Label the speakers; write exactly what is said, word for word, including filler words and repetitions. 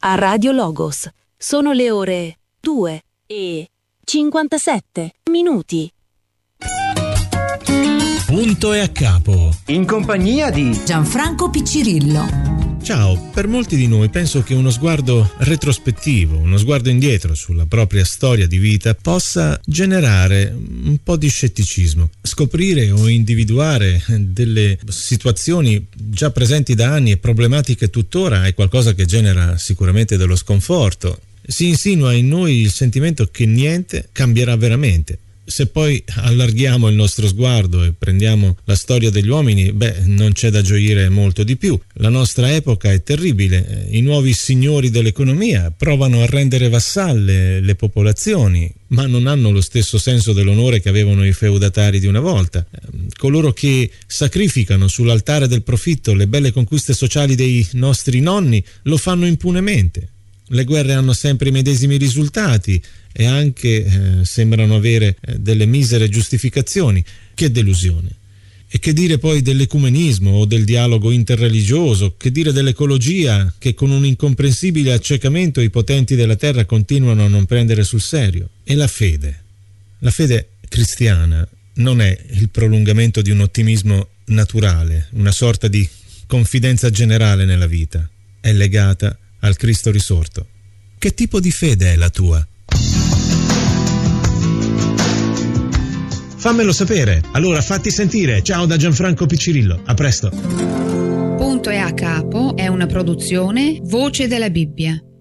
Speaker 1: a Radio Logos. Sono le ore due e cinquantasette minuti.
Speaker 2: Punto e a capo.
Speaker 3: In compagnia di
Speaker 4: Gianfranco Piccirillo.
Speaker 2: Ciao, per molti di noi penso che uno sguardo retrospettivo, uno sguardo indietro sulla propria storia di vita possa generare un po' di scetticismo. Scoprire o individuare delle situazioni già presenti da anni e problematiche tuttora è qualcosa che genera sicuramente dello sconforto. Si insinua in noi il sentimento che niente cambierà veramente. Se poi allarghiamo il nostro sguardo e prendiamo la storia degli uomini, beh, non c'è da gioire molto di più. La nostra epoca è terribile. I nuovi signori dell'economia provano a rendere vassalle le popolazioni, ma non hanno lo stesso senso dell'onore che avevano i feudatari di una volta. Coloro che sacrificano sull'altare del profitto le belle conquiste sociali dei nostri nonni lo fanno impunemente. Le guerre hanno sempre i medesimi risultati e anche eh, sembrano avere eh, delle misere giustificazioni. Che delusione! E che dire poi dell'ecumenismo o del dialogo interreligioso? Che dire dell'ecologia, che con un incomprensibile accecamento i potenti della terra continuano a non prendere sul serio? E la fede? La fede cristiana non è il prolungamento di un ottimismo naturale, una sorta di confidenza generale nella vita. È legata al Cristo risorto. Che tipo di fede è la tua? Fammelo sapere, allora fatti sentire. Ciao da Gianfranco Piccirillo, a presto.
Speaker 4: Punto e a capo è una produzione Voce della Bibbia.